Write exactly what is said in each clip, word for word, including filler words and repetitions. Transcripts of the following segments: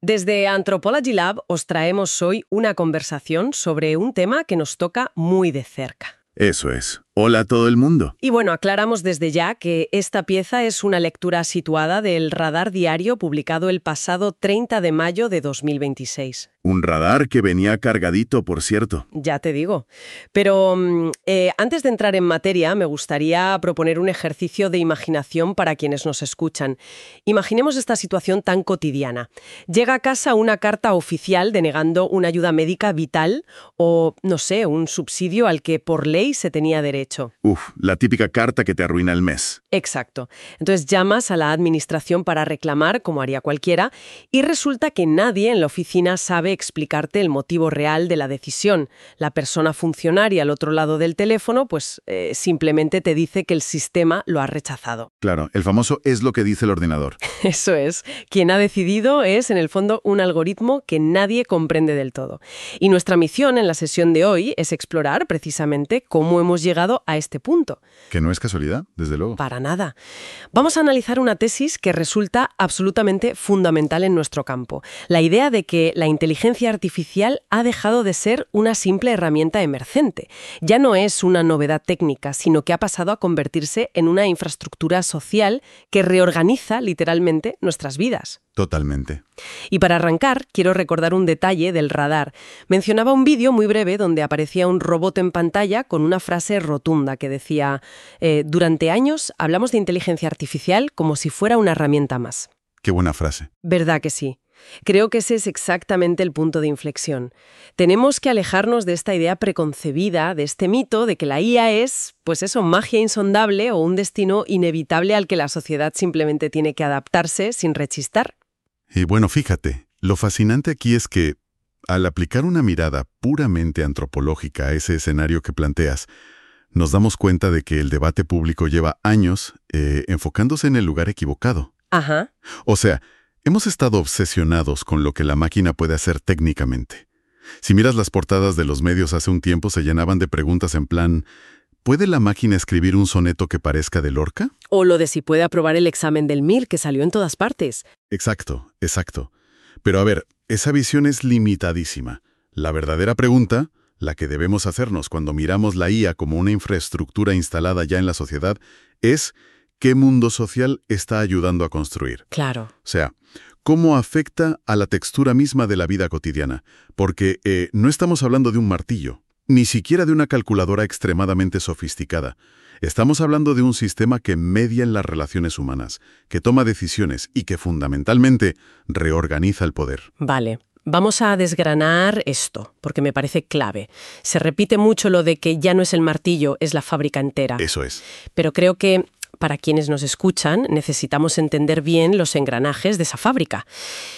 Desde Anthropology Lab os traemos hoy una conversación sobre un tema que nos toca muy de cerca. Eso es. Hola a todo el mundo. Y bueno, aclaramos desde ya que esta pieza es una lectura situada del Radar Diario publicado el pasado treinta de mayo de dos mil veintiséis. Un radar que venía cargadito, por cierto. Ya te digo. Pero eh, antes de entrar en materia, me gustaría proponer un ejercicio de imaginación para quienes nos escuchan. Imaginemos esta situación tan cotidiana. Llega a casa una carta oficial denegando una ayuda médica vital o, no sé, un subsidio al que por ley se tenía derecho. Uf, la típica carta que te arruina el mes. Exacto. Entonces llamas a la administración para reclamar, como haría cualquiera, y resulta que nadie en la oficina sabe explicarte el motivo real de la decisión. La persona funcionaria al otro lado del teléfono, pues eh, simplemente te dice que el sistema lo ha rechazado. Claro, el famoso es lo que dice el ordenador. Eso es. Quien ha decidido es, en el fondo, un algoritmo que nadie comprende del todo. Y nuestra misión en la sesión de hoy es explorar precisamente cómo hemos llegado a este punto. Que no es casualidad, desde luego. Para nada. Vamos a analizar una tesis que resulta absolutamente fundamental en nuestro campo. La idea de que la inteligencia artificial ha dejado de ser una simple herramienta emergente. Ya no es una novedad técnica, sino que ha pasado a convertirse en una infraestructura social que reorganiza literalmente nuestras vidas. Totalmente. Y para arrancar, quiero recordar un detalle del radar. Mencionaba un vídeo muy breve donde aparecía un robot en pantalla con una frase rotunda que decía eh, «Durante años hablamos de inteligencia artificial como si fuera una herramienta más». Qué buena frase. ¿Verdad que sí? Creo que ese es exactamente el punto de inflexión. Tenemos que alejarnos de esta idea preconcebida, de este mito de que la I A es, pues eso, magia insondable o un destino inevitable al que la sociedad simplemente tiene que adaptarse sin rechistar. Y bueno, fíjate, lo fascinante aquí es que, al aplicar una mirada puramente antropológica a ese escenario que planteas, nos damos cuenta de que el debate público lleva años eh, enfocándose en el lugar equivocado. Ajá. O sea, hemos estado obsesionados con lo que la máquina puede hacer técnicamente. Si miras las portadas de los medios hace un tiempo se llenaban de preguntas en plan, ¿puede la máquina escribir un soneto que parezca de Lorca? O lo de si puede aprobar el examen del M I R que salió en todas partes. Exacto, exacto. Pero a ver, esa visión es limitadísima. La verdadera pregunta, la que debemos hacernos cuando miramos la I A como una infraestructura instalada ya en la sociedad, es ¿qué mundo social está ayudando a construir? Claro. O sea, ¿cómo afecta a la textura misma de la vida cotidiana? Porque eh, no estamos hablando de un martillo, ni siquiera de una calculadora extremadamente sofisticada. Estamos hablando de un sistema que media en las relaciones humanas, que toma decisiones y que fundamentalmente reorganiza el poder. Vale. Vamos a desgranar esto, porque me parece clave. Se repite mucho lo de que ya no es el martillo, es la fábrica entera. Eso es. Pero creo que para quienes nos escuchan, necesitamos entender bien los engranajes de esa fábrica.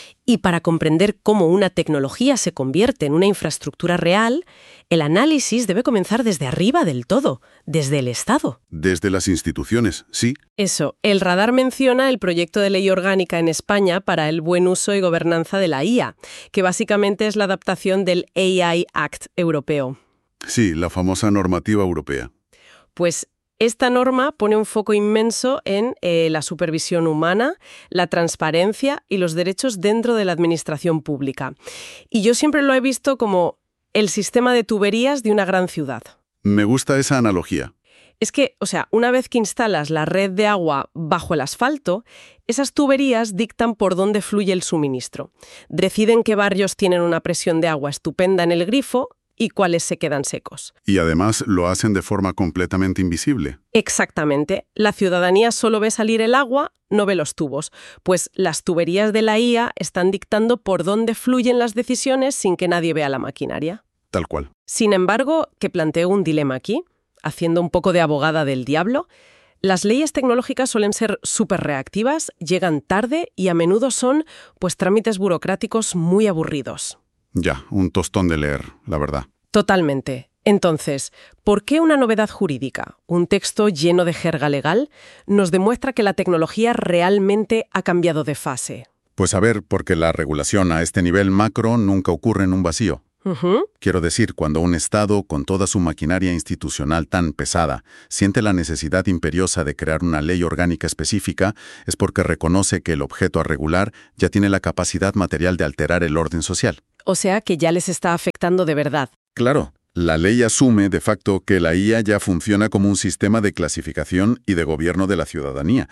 Y para comprender cómo una tecnología se convierte en una infraestructura real, el análisis debe comenzar desde arriba del todo, desde el Estado. Desde las instituciones, sí. Eso, el radar menciona el proyecto de ley orgánica en España para el buen uso y gobernanza de la I A, que básicamente es la adaptación del A I Act europeo. Sí, la famosa normativa europea. Pues esta norma pone un foco inmenso en eh, la supervisión humana, la transparencia y los derechos dentro de la administración pública. Y yo siempre lo he visto como el sistema de tuberías de una gran ciudad. Me gusta esa analogía. Es que, o sea, una vez que instalas la red de agua bajo el asfalto, esas tuberías dictan por dónde fluye el suministro. Deciden qué barrios tienen una presión de agua estupenda en el grifo y cuáles se quedan secos. Y además lo hacen de forma completamente invisible. Exactamente. La ciudadanía solo ve salir el agua, no ve los tubos. Pues las tuberías de la I A están dictando por dónde fluyen las decisiones sin que nadie vea la maquinaria. Tal cual. Sin embargo, que planteo un dilema aquí, haciendo un poco de abogada del diablo, las leyes tecnológicas suelen ser súper reactivas, llegan tarde y a menudo son, pues, trámites burocráticos muy aburridos. Ya, un tostón de leer, la verdad. Totalmente. Entonces, ¿por qué una novedad jurídica, un texto lleno de jerga legal, nos demuestra que la tecnología realmente ha cambiado de fase? Pues a ver, porque la regulación a este nivel macro nunca ocurre en un vacío. Ujú. Quiero decir, cuando un Estado, con toda su maquinaria institucional tan pesada, siente la necesidad imperiosa de crear una ley orgánica específica, es porque reconoce que el objeto a regular ya tiene la capacidad material de alterar el orden social. O sea que ya les está afectando de verdad. Claro, la ley asume, de facto, que la I A ya funciona como un sistema de clasificación y de gobierno de la ciudadanía.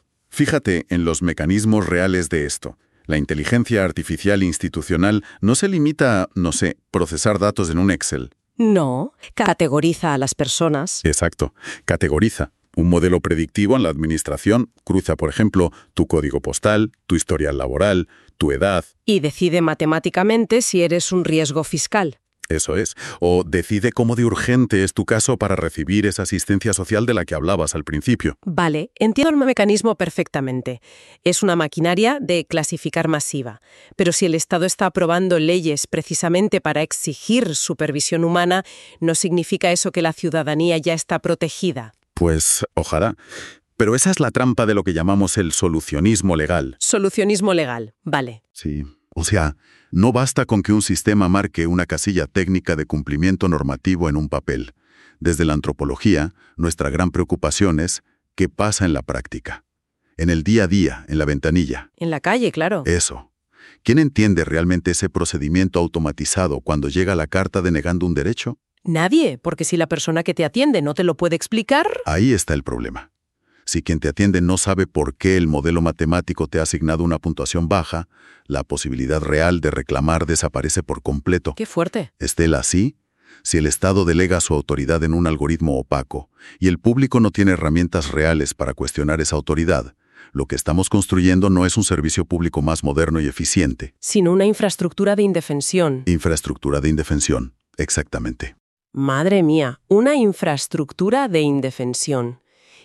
Fíjate en los mecanismos reales de esto. La inteligencia artificial institucional no se limita a, no sé, procesar datos en un Excel. No, categoriza a las personas. Exacto. Categoriza. Un modelo predictivo en la administración cruza, por ejemplo, tu código postal, tu historial laboral, tu edad. Y decide matemáticamente si eres un riesgo fiscal. Eso es. O decide cómo de urgente es tu caso para recibir esa asistencia social de la que hablabas al principio. Vale, entiendo el mecanismo perfectamente. Es una maquinaria de clasificar masiva. Pero si el Estado está aprobando leyes precisamente para exigir supervisión humana, ¿no significa eso que la ciudadanía ya está protegida? Pues, ojalá. Pero esa es la trampa de lo que llamamos el solucionismo legal. Solucionismo legal, vale. Sí. O sea, no basta con que un sistema marque una casilla técnica de cumplimiento normativo en un papel. Desde la antropología, nuestra gran preocupación es qué pasa en la práctica. En el día a día, en la ventanilla. En la calle, claro. Eso. ¿Quién entiende realmente ese procedimiento automatizado cuando llega la carta denegando un derecho? Nadie, porque si la persona que te atiende no te lo puede explicar... Ahí está el problema. Si quien te atiende no sabe por qué el modelo matemático te ha asignado una puntuación baja, la posibilidad real de reclamar desaparece por completo. ¡Qué fuerte! Estela, así, si el Estado delega su autoridad en un algoritmo opaco y el público no tiene herramientas reales para cuestionar esa autoridad, lo que estamos construyendo no es un servicio público más moderno y eficiente. Sino una infraestructura de indefensión. Infraestructura de indefensión, exactamente. Madre mía, una infraestructura de indefensión.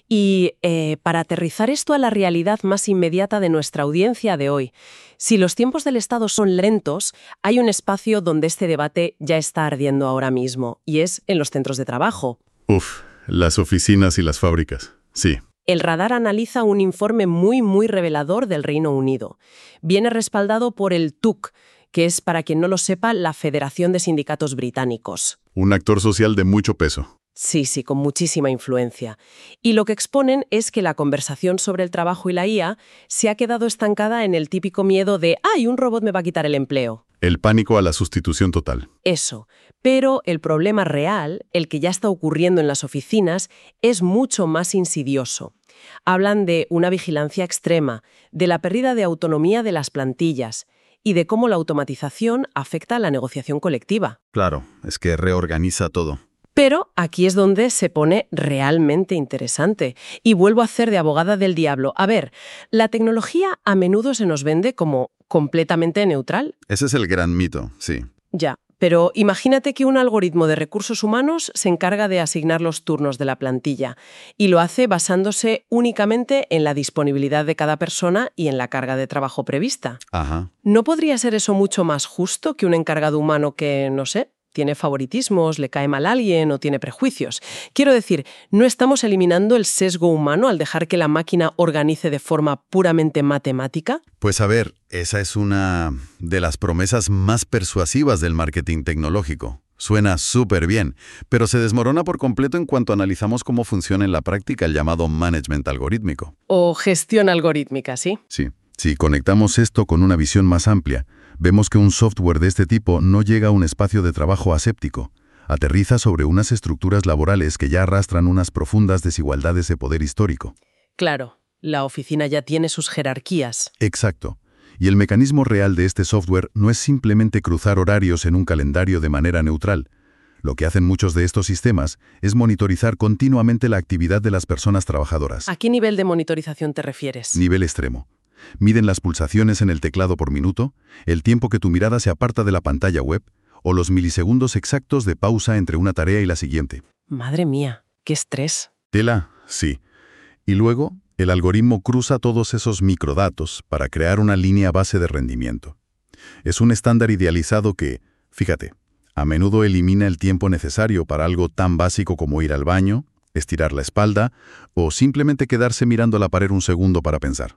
Y eh, para aterrizar esto a la realidad más inmediata de nuestra audiencia de hoy, si los tiempos del Estado son lentos, hay un espacio donde este debate ya está ardiendo ahora mismo, y es en los centros de trabajo. Uf, las oficinas y las fábricas, sí. El Radar analiza un informe muy, muy revelador del Reino Unido. Viene respaldado por el T U C, que es, para quien no lo sepa, la Federación de Sindicatos Británicos. Un actor social de mucho peso. Sí, sí, con muchísima influencia. Y lo que exponen es que la conversación sobre el trabajo y la I A se ha quedado estancada en el típico miedo de «¡ay, un robot me va a quitar el empleo!». El pánico a la sustitución total. Eso. Pero el problema real, el que ya está ocurriendo en las oficinas, es mucho más insidioso. Hablan de una vigilancia extrema, de la pérdida de autonomía de las plantillas y de cómo la automatización afecta a la negociación colectiva. Claro, es que reorganiza todo. Pero aquí es donde se pone realmente interesante. Y vuelvo a hacer de abogada del diablo. A ver, la tecnología a menudo se nos vende como completamente neutral. Ese es el gran mito, sí. Ya, pero imagínate que un algoritmo de recursos humanos se encarga de asignar los turnos de la plantilla y lo hace basándose únicamente en la disponibilidad de cada persona y en la carga de trabajo prevista. Ajá. ¿No podría ser eso mucho más justo que un encargado humano que, no sé, tiene favoritismos, le cae mal a alguien o tiene prejuicios? Quiero decir, no estamos eliminando el sesgo humano al dejar que la máquina organice de forma puramente matemática. Pues a ver, esa es una de las promesas más persuasivas del marketing tecnológico. Suena súper bien, pero se desmorona por completo en cuanto analizamos cómo funciona en la práctica el llamado management algorítmico. O gestión algorítmica, ¿sí? Sí. Si conectamos esto con una visión más amplia, vemos que un software de este tipo no llega a un espacio de trabajo aséptico. Aterriza sobre unas estructuras laborales que ya arrastran unas profundas desigualdades de poder histórico. Claro, la oficina ya tiene sus jerarquías. Exacto. Y el mecanismo real de este software no es simplemente cruzar horarios en un calendario de manera neutral. Lo que hacen muchos de estos sistemas es monitorizar continuamente la actividad de las personas trabajadoras. ¿A qué nivel de monitorización te refieres? Nivel extremo. Miden las pulsaciones en el teclado por minuto, el tiempo que tu mirada se aparta de la pantalla web o los milisegundos exactos de pausa entre una tarea y la siguiente. Madre mía, qué estrés. Tela, sí. Y luego, el algoritmo cruza todos esos microdatos para crear una línea base de rendimiento. Es un estándar idealizado que, fíjate, a menudo elimina el tiempo necesario para algo tan básico como ir al baño, estirar la espalda o simplemente quedarse mirando la pared un segundo para pensar.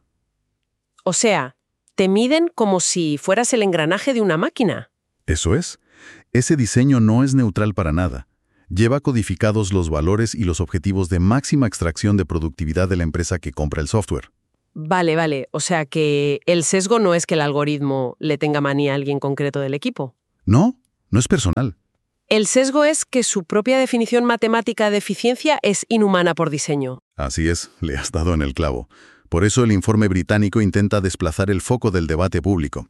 O sea, te miden como si fueras el engranaje de una máquina. Eso es. Ese diseño no es neutral para nada. Lleva codificados los valores y los objetivos de máxima extracción de productividad de la empresa que compra el software. Vale, vale. O sea que el sesgo no es que el algoritmo le tenga manía a alguien concreto del equipo. No, no es personal. El sesgo es que su propia definición matemática de eficiencia es inhumana por diseño. Así es, le has dado en el clavo. Por eso el informe británico intenta desplazar el foco del debate público.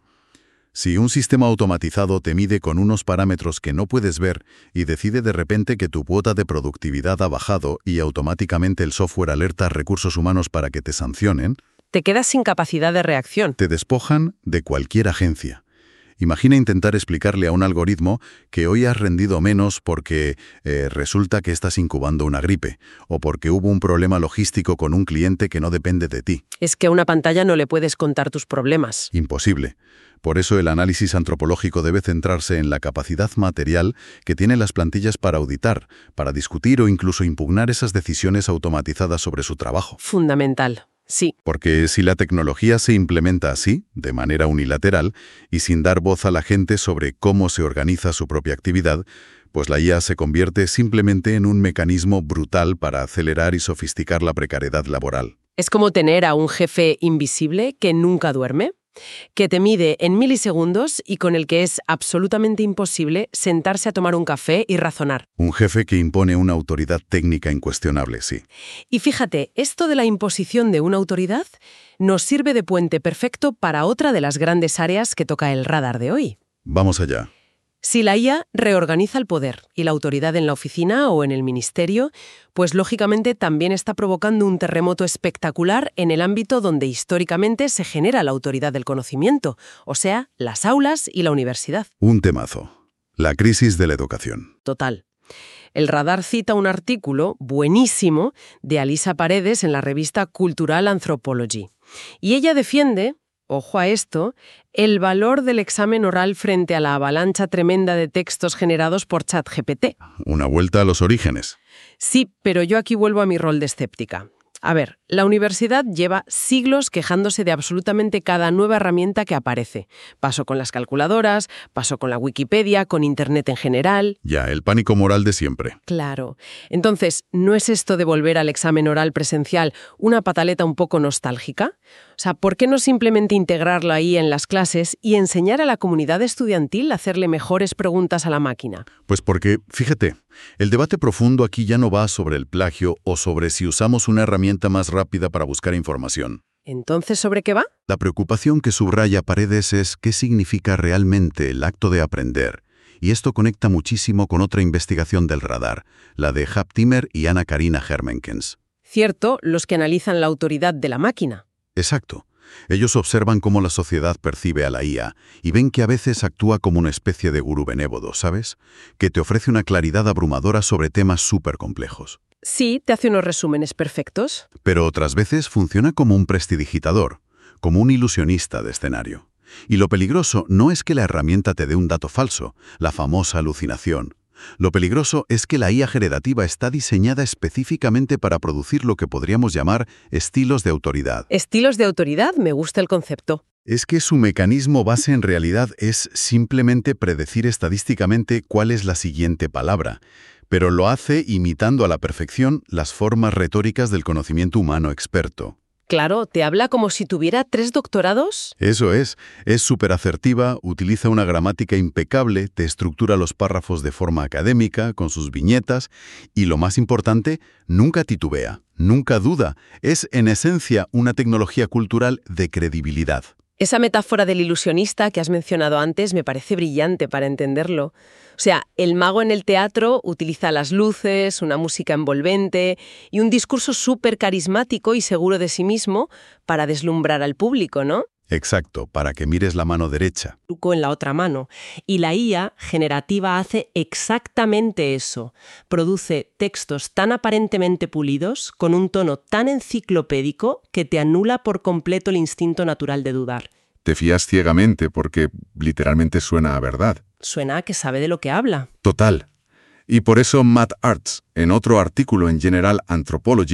Si un sistema automatizado te mide con unos parámetros que no puedes ver y decide de repente que tu cuota de productividad ha bajado y automáticamente el software alerta a recursos humanos para que te sancionen, te quedas sin capacidad de reacción. Te despojan de cualquier agencia. Imagina intentar explicarle a un algoritmo que hoy has rendido menos porque eh, resulta que estás incubando una gripe o porque hubo un problema logístico con un cliente que no depende de ti. Es que a una pantalla no le puedes contar tus problemas. Imposible. Por eso el análisis antropológico debe centrarse en la capacidad material que tienen las plantillas para auditar, para discutir o incluso impugnar esas decisiones automatizadas sobre su trabajo. Fundamental. Sí. Porque si la tecnología se implementa así, de manera unilateral, y sin dar voz a la gente sobre cómo se organiza su propia actividad, pues la I A se convierte simplemente en un mecanismo brutal para acelerar y sofisticar la precariedad laboral. Es como tener a un jefe invisible que nunca duerme, que te mide en milisegundos y con el que es absolutamente imposible sentarse a tomar un café y razonar. Un jefe que impone una autoridad técnica incuestionable, sí. Y fíjate, esto de la imposición de una autoridad nos sirve de puente perfecto para otra de las grandes áreas que toca el radar de hoy. Vamos allá. Si la I A reorganiza el poder y la autoridad en la oficina o en el ministerio, pues lógicamente también está provocando un terremoto espectacular en el ámbito donde históricamente se genera la autoridad del conocimiento, o sea, las aulas y la universidad. Un temazo. La crisis de la educación. Total. El radar cita un artículo buenísimo de Alisa Paredes en la revista Cultural Anthropology. Y ella defiende, ojo a esto, el valor del examen oral frente a la avalancha tremenda de textos generados por ChatGPT. Una vuelta a los orígenes. Sí, pero yo aquí vuelvo a mi rol de escéptica. A ver, la universidad lleva siglos quejándose de absolutamente cada nueva herramienta que aparece. Pasó con las calculadoras, pasó con la Wikipedia, con Internet en general. Ya, el pánico moral de siempre. Claro. Entonces, ¿no es esto de volver al examen oral presencial una pataleta un poco nostálgica? O sea, ¿por qué no simplemente integrarlo ahí en las clases y enseñar a la comunidad estudiantil a hacerle mejores preguntas a la máquina? Pues porque, fíjate, el debate profundo aquí ya no va sobre el plagio o sobre si usamos una herramienta más rápida para buscar información. ¿Entonces sobre qué va? La preocupación que subraya Paredes es qué significa realmente el acto de aprender. Y esto conecta muchísimo con otra investigación del radar, la de Jaap Timmer y Anna Karina Hermenkens. Cierto, los que analizan la autoridad de la máquina. Exacto. Ellos observan cómo la sociedad percibe a la I A y ven que a veces actúa como una especie de gurú benévolo, ¿sabes? Que te ofrece una claridad abrumadora sobre temas súper complejos. Sí, te hace unos resúmenes perfectos. Pero otras veces funciona como un prestidigitador, como un ilusionista de escenario. Y lo peligroso no es que la herramienta te dé un dato falso, la famosa alucinación. Lo peligroso es que la I A generativa está diseñada específicamente para producir lo que podríamos llamar estilos de autoridad. ¿Estilos de autoridad? Me gusta el concepto. Es que su mecanismo base en realidad es simplemente predecir estadísticamente cuál es la siguiente palabra, pero lo hace imitando a la perfección las formas retóricas del conocimiento humano experto. Claro, te habla como si tuviera tres doctorados. Eso es, es súper asertiva, utiliza una gramática impecable, te estructura los párrafos de forma académica, con sus viñetas, y lo más importante, nunca titubea, nunca duda. Es, en esencia, una tecnología cultural de credibilidad. Esa metáfora del ilusionista que has mencionado antes me parece brillante para entenderlo. O sea, el mago en el teatro utiliza las luces, una música envolvente y un discurso súper carismático y seguro de sí mismo para deslumbrar al público, ¿no? Exacto, para que mires la mano derecha. En la otra mano. Y la I A generativa hace exactamente eso. Produce textos tan aparentemente pulidos, con un tono tan enciclopédico, que te anula por completo el instinto natural de dudar. Te fías ciegamente porque literalmente suena a verdad. Suena a que sabe de lo que habla. Total. Y por eso Matt Arts, en otro artículo en General Anthropology,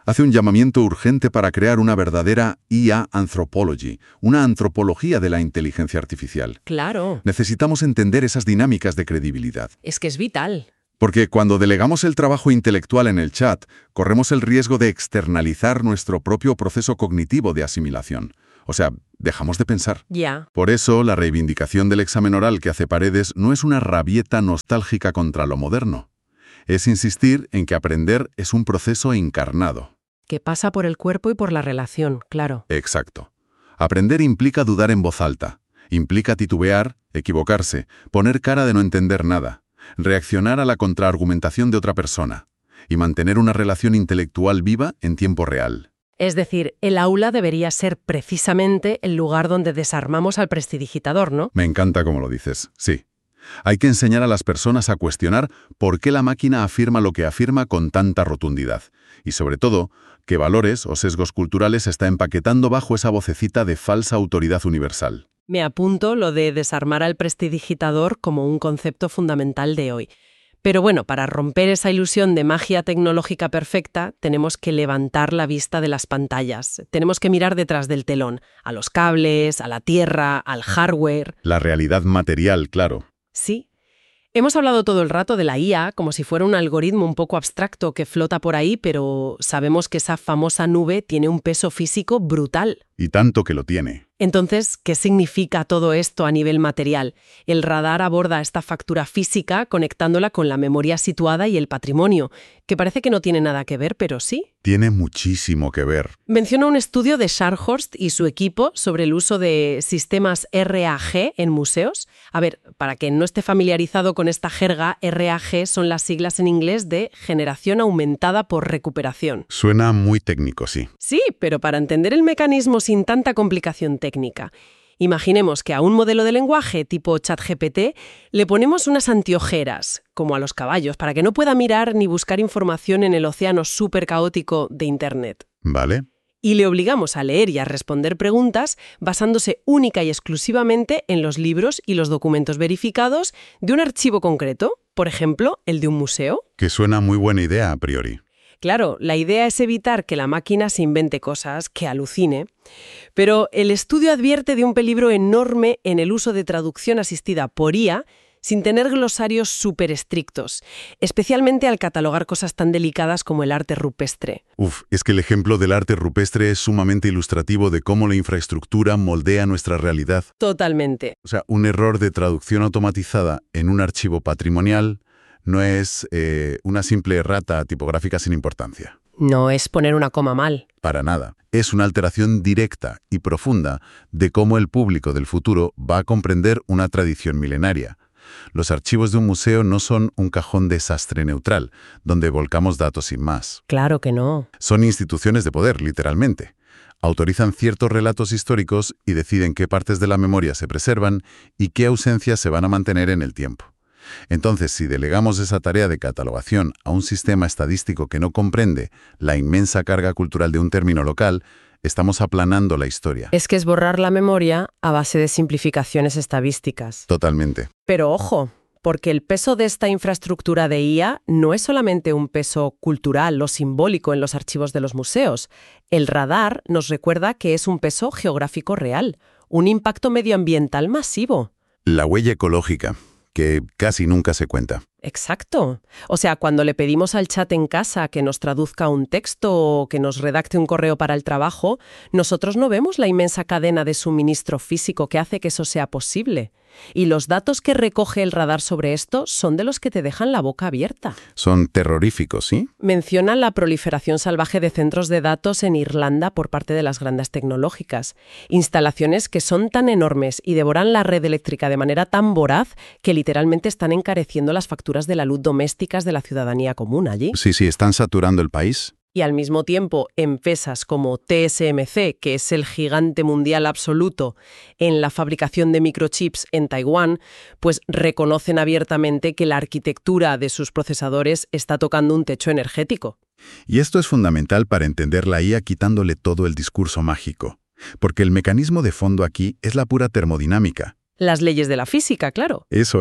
Hace un llamamiento urgente para crear una verdadera I A Anthropology, una antropología de la inteligencia artificial. Claro. Necesitamos entender esas dinámicas de credibilidad. Es que es vital. Porque cuando delegamos el trabajo intelectual en el chat, corremos el riesgo de externalizar nuestro propio proceso cognitivo de asimilación. O sea, dejamos de pensar. Ya. Por eso, la reivindicación del examen oral que hace Paredes no es una rabieta nostálgica contra lo moderno. Es insistir en que aprender es un proceso encarnado. Que pasa por el cuerpo y por la relación, claro. Exacto. Aprender implica dudar en voz alta. Implica titubear, equivocarse, poner cara de no entender nada, reaccionar a la contraargumentación de otra persona y mantener una relación intelectual viva en tiempo real. Es decir, el aula debería ser precisamente el lugar donde desarmamos al prestidigitador, ¿no? Me encanta cómo lo dices, sí. Hay que enseñar a las personas a cuestionar por qué la máquina afirma lo que afirma con tanta rotundidad. Y sobre todo, qué valores o sesgos culturales está empaquetando bajo esa vocecita de falsa autoridad universal. Me apunto lo de desarmar al prestidigitador como un concepto fundamental de hoy. Pero bueno, para romper esa ilusión de magia tecnológica perfecta, tenemos que levantar la vista de las pantallas. Tenemos que mirar detrás del telón, a los cables, a la tierra, al hardware. La realidad material, claro. Sí. Hemos hablado todo el rato de la I A como si fuera un algoritmo un poco abstracto que flota por ahí, pero sabemos que esa famosa nube tiene un peso físico brutal. Y tanto que lo tiene. Entonces, ¿qué significa todo esto a nivel material? El radar aborda esta factura física conectándola con la memoria situada y el patrimonio, que parece que no tiene nada que ver, pero sí. Tiene muchísimo que ver. Menciona un estudio de Scharhorst y su equipo sobre el uso de sistemas R A G en museos. A ver, para quien no esté familiarizado con esta jerga, R A G son las siglas en inglés de Generación Aumentada por Recuperación. Suena muy técnico, sí. Sí, pero para entender el mecanismo sin tanta complicación técnica. Imaginemos que a un modelo de lenguaje tipo ChatGPT le ponemos unas antiojeras, como a los caballos, para que no pueda mirar ni buscar información en el océano súper caótico de Internet. Vale. Y le obligamos a leer y a responder preguntas basándose única y exclusivamente en los libros y los documentos verificados de un archivo concreto, por ejemplo, el de un museo. Que suena muy buena idea a priori. Claro, la idea es evitar que la máquina se invente cosas, que alucine, pero el estudio advierte de un peligro enorme en el uso de traducción asistida por I A sin tener glosarios súper estrictos, especialmente al catalogar cosas tan delicadas como el arte rupestre. Uf, es que el ejemplo del arte rupestre es sumamente ilustrativo de cómo la infraestructura moldea nuestra realidad. Totalmente. O sea, un error de traducción automatizada en un archivo patrimonial no es eh, una simple errata tipográfica sin importancia. No es poner una coma mal. Para nada. Es una alteración directa y profunda de cómo el público del futuro va a comprender una tradición milenaria. Los archivos de un museo no son un cajón desastre neutral, donde volcamos datos sin más. Claro que no. Son instituciones de poder, literalmente. Autorizan ciertos relatos históricos y deciden qué partes de la memoria se preservan y qué ausencias se van a mantener en el tiempo. Entonces, si delegamos esa tarea de catalogación a un sistema estadístico que no comprende la inmensa carga cultural de un término local, estamos aplanando la historia. Es que es borrar la memoria a base de simplificaciones estadísticas. Totalmente. Pero ojo, porque el peso de esta infraestructura de I A no es solamente un peso cultural o simbólico en los archivos de los museos. El radar nos recuerda que es un peso geográfico real, un impacto medioambiental masivo. La huella ecológica, que casi nunca se cuenta. Exacto. O sea, cuando le pedimos al chat en casa que nos traduzca un texto o que nos redacte un correo para el trabajo, nosotros no vemos la inmensa cadena de suministro físico que hace que eso sea posible. Y los datos que recoge el radar sobre esto son de los que te dejan la boca abierta. Son terroríficos, ¿sí? Mencionan la proliferación salvaje de centros de datos en Irlanda por parte de las grandes tecnológicas. Instalaciones que son tan enormes y devoran la red eléctrica de manera tan voraz que literalmente están encareciendo las facturas de la luz domésticas de la ciudadanía común allí. Sí, sí, están saturando el país. Y al mismo tiempo, empresas como T S M C, que es el gigante mundial absoluto en la fabricación de microchips en Taiwán, pues reconocen abiertamente que la arquitectura de sus procesadores está tocando un techo energético. Y esto es fundamental para entender la I A quitándole todo el discurso mágico. Porque el mecanismo de fondo aquí es la pura termodinámica. Las leyes de la física, claro. Eso es.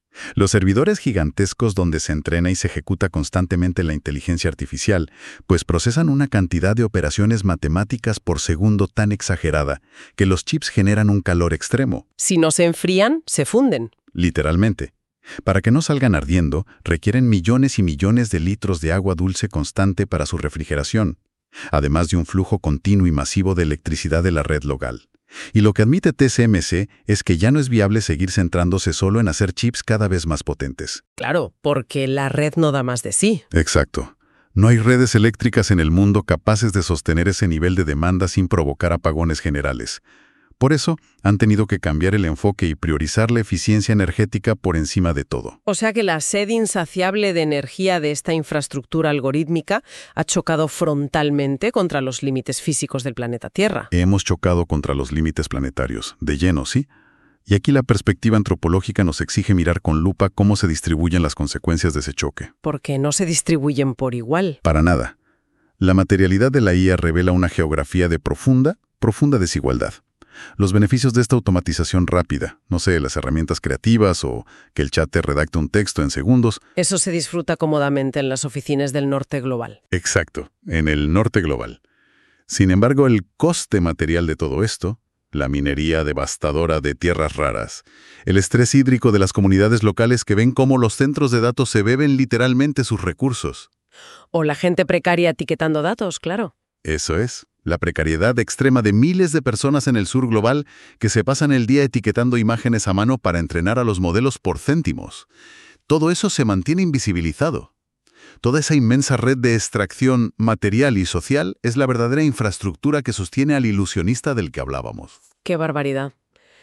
Los servidores gigantescos donde se entrena y se ejecuta constantemente la inteligencia artificial, pues procesan una cantidad de operaciones matemáticas por segundo tan exagerada que los chips generan un calor extremo. Si no se enfrían, se funden. Literalmente. Para que no salgan ardiendo, requieren millones y millones de litros de agua dulce constante para su refrigeración, además de un flujo continuo y masivo de electricidad de la red local. Y lo que admite T S M C es que ya no es viable seguir centrándose solo en hacer chips cada vez más potentes. Claro, porque la red no da más de sí. Exacto. No hay redes eléctricas en el mundo capaces de sostener ese nivel de demanda sin provocar apagones generales. Por eso, han tenido que cambiar el enfoque y priorizar la eficiencia energética por encima de todo. O sea que la sed insaciable de energía de esta infraestructura algorítmica ha chocado frontalmente contra los límites físicos del planeta Tierra. Hemos chocado contra los límites planetarios, de lleno, ¿sí? Y aquí la perspectiva antropológica nos exige mirar con lupa cómo se distribuyen las consecuencias de ese choque. Porque no se distribuyen por igual. Para nada. La materialidad de la I A revela una geografía de profunda, profunda desigualdad. Los beneficios de esta automatización rápida, no sé, las herramientas creativas o que el chat te redacte un texto en segundos. Eso se disfruta cómodamente en las oficinas del norte global. Exacto, en el norte global. Sin embargo, el coste material de todo esto, la minería devastadora de tierras raras, el estrés hídrico de las comunidades locales que ven cómo los centros de datos se beben literalmente sus recursos. O la gente precaria etiquetando datos, claro. Eso es. La precariedad extrema de miles de personas en el sur global que se pasan el día etiquetando imágenes a mano para entrenar a los modelos por céntimos. Todo eso se mantiene invisibilizado. Toda esa inmensa red de extracción material y social es la verdadera infraestructura que sostiene al ilusionista del que hablábamos. ¡Qué barbaridad!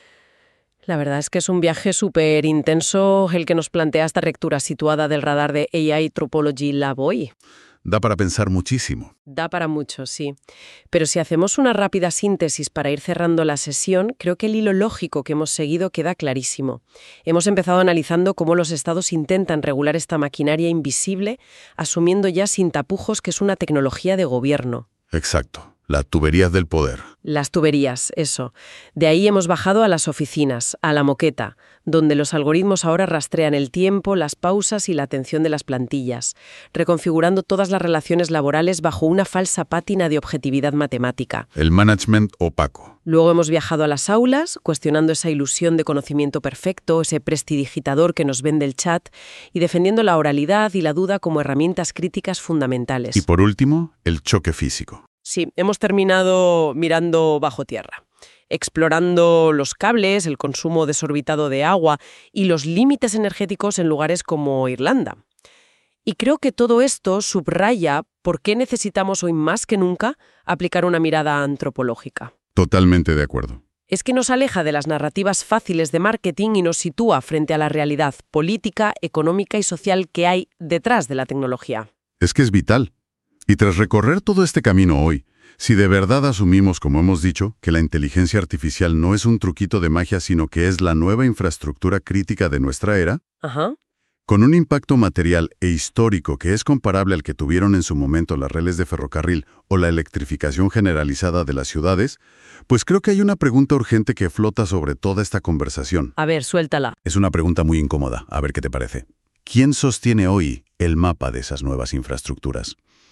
La verdad es que es un viaje súper intenso el que nos plantea esta lectura situada del radar de A I Tropology Lab hoy. Da para pensar muchísimo. Da para mucho, sí. Pero si hacemos una rápida síntesis para ir cerrando la sesión, creo que el hilo lógico que hemos seguido queda clarísimo. Hemos empezado analizando cómo los estados intentan regular esta maquinaria invisible, asumiendo ya sin tapujos que es una tecnología de gobierno. Exacto. La tubería del poder. Las tuberías, eso. De ahí hemos bajado a las oficinas, a la moqueta, donde los algoritmos ahora rastrean el tiempo, las pausas y la atención de las plantillas, reconfigurando todas las relaciones laborales bajo una falsa pátina de objetividad matemática. El management opaco. Luego hemos viajado a las aulas, cuestionando esa ilusión de conocimiento perfecto, ese prestidigitador que nos vende el chat, y defendiendo la oralidad y la duda como herramientas críticas fundamentales. Y por último, el choque físico. Sí, hemos terminado mirando bajo tierra, explorando los cables, el consumo desorbitado de agua y los límites energéticos en lugares como Irlanda. Y creo que todo esto subraya por qué necesitamos hoy más que nunca aplicar una mirada antropológica. Totalmente de acuerdo. Es que nos aleja de las narrativas fáciles de marketing y nos sitúa frente a la realidad política, económica y social que hay detrás de la tecnología. Es que es vital. Y tras recorrer todo este camino hoy, si de verdad asumimos, como hemos dicho, que la inteligencia artificial no es un truquito de magia, sino que es la nueva infraestructura crítica de nuestra era, Ajá. con un impacto material e histórico que es comparable al que tuvieron en su momento las redes de ferrocarril o la electrificación generalizada de las ciudades, pues creo que hay una pregunta urgente que flota sobre toda esta conversación. A ver, suéltala. Es una pregunta muy incómoda, a ver qué te parece. ¿Quién sostiene hoy el mapa de esas nuevas infraestructuras?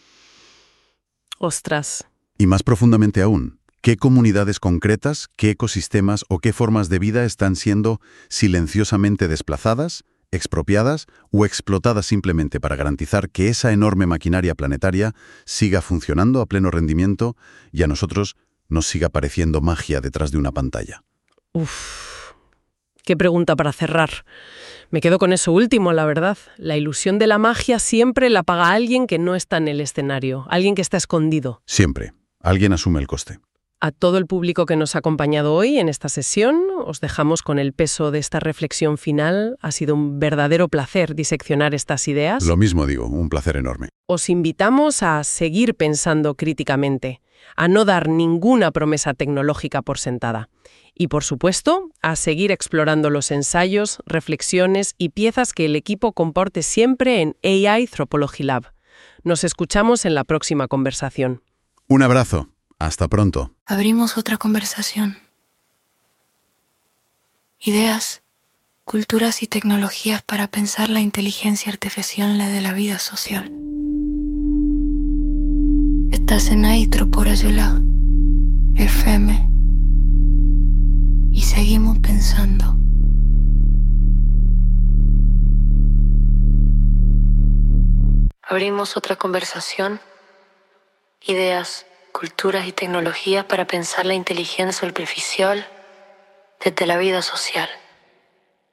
Ostras. Y más profundamente aún, ¿qué comunidades concretas, qué ecosistemas o qué formas de vida están siendo silenciosamente desplazadas, expropiadas o explotadas simplemente para garantizar que esa enorme maquinaria planetaria siga funcionando a pleno rendimiento y a nosotros nos siga pareciendo magia detrás de una pantalla? Uf, qué pregunta para cerrar. Me quedo con eso último, la verdad. La ilusión de la magia siempre la paga alguien que no está en el escenario, alguien que está escondido. Siempre. Alguien asume el coste. A todo el público que nos ha acompañado hoy en esta sesión, os dejamos con el peso de esta reflexión final. Ha sido un verdadero placer diseccionar estas ideas. Lo mismo digo, un placer enorme. Os invitamos a seguir pensando críticamente, a no dar ninguna promesa tecnológica por sentada. Y, por supuesto, a seguir explorando los ensayos, reflexiones y piezas que el equipo comporte siempre en A I Tropology Lab. Nos escuchamos en la próxima conversación. Un abrazo. Hasta pronto. Abrimos otra conversación. Ideas culturas y tecnologías para pensar la inteligencia artificial de la vida social. Estás en Aitro por Ayula, F M, y seguimos pensando. Abrimos otra conversación, ideas, culturas y tecnologías para pensar la inteligencia artificial desde la vida social.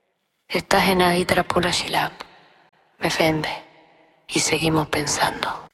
Estás en Aitra por Ayula, F M, y seguimos pensando.